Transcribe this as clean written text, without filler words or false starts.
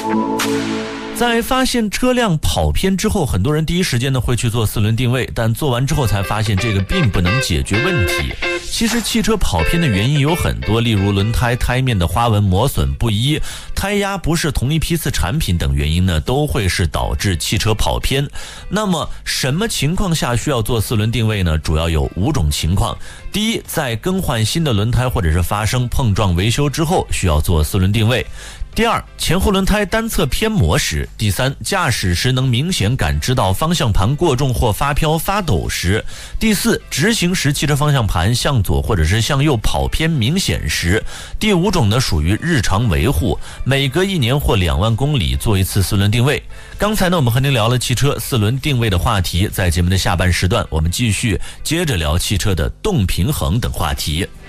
在发现车辆跑偏之后，很多人第一时间呢会去做四轮定位，但做完之后才发现这个并不能解决问题。其实汽车跑偏的原因有很多，例如轮胎胎面的花纹磨损不一、胎压不是同一批次产品等原因呢，都会是导致汽车跑偏。那么什么情况下需要做四轮定位呢？主要有5种情况。第一，在更换新的轮胎或者是发生碰撞维修之后需要做四轮定位。第二，前后轮胎单侧偏磨时。第三，驾驶时能明显感知到方向盘过重或发飘发抖时。第四，直行时汽车方向盘向左或者是向右跑偏明显时。第5种呢属于日常维护，每隔1年或2万公里做一次四轮定位。刚才呢我们和您聊了汽车四轮定位的话题，在节目的下半时段我们继续接着聊汽车的动平衡等话题。